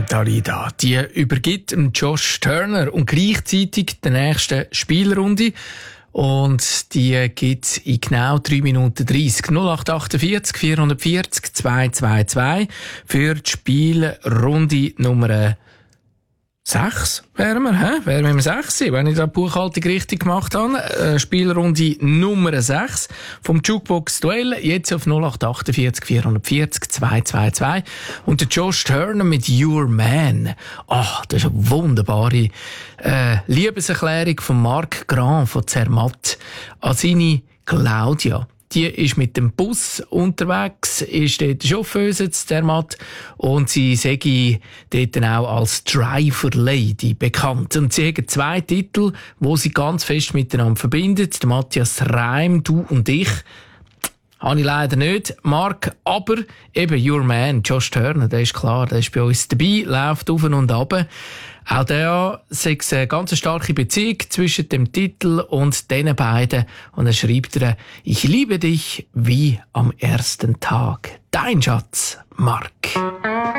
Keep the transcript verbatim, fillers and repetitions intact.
Dalida, die übergibt Josh Turner und gleichzeitig die nächste Spielrunde. Und die gibt's in genau drei Minuten dreißig. null acht achtundvierzig vierhundertvierzig zweihundertzweiundzwanzig für die Spielrunde Nummer sechs wären wir, hä? Wären wir im sechs, wenn ich da die Buchhaltung richtig gemacht habe. Äh, Spielrunde Nummer sechs vom Jukebox Duell. Jetzt auf null acht achtundvierzig vierhundertvierzig zweihundertzweiundzwanzig. Und der Josh Turner mit Your Man. Ach, das ist eine wunderbare äh, Liebeserklärung von Marc Grand von Zermatt an seine Claudia. Die ist mit dem Bus unterwegs, ist dort Chauffeuse zu Zermatt und sie sei dort auch als Driver Lady bekannt. Und sie haben zwei Titel, die sie ganz fest miteinander verbindet. Der Matthias Reim, Du und ich. Habe ich leider nicht, Marc, aber eben Your Man, Josh Turner, der ist klar, der ist bei uns dabei, läuft auf und ab. Auch der sagt eine ganz starke Beziehung zwischen dem Titel und den beiden. Und er schreibt er, ich liebe dich wie am ersten Tag. Dein Schatz, Marc.